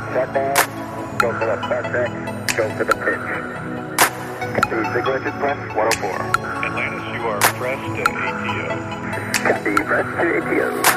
Set down. Go for the perfect. Go for the pitch. The signature press 104. Atlantis, you are pressed to ATO. Copy, press to ATO.